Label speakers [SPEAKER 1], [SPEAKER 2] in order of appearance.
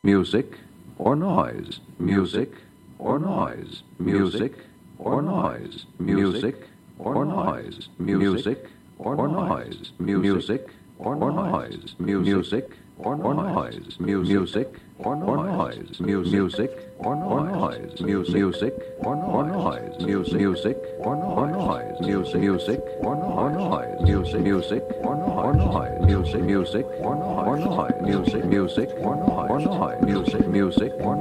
[SPEAKER 1] music or noise, music or noise, music or noise, music or noise, music or noise, music or noise, music or noise, music or noise, music or noise, music or noise, music or noise, music or noise, music or noise, music or noise, music or noise, music or noise, music or noise, music or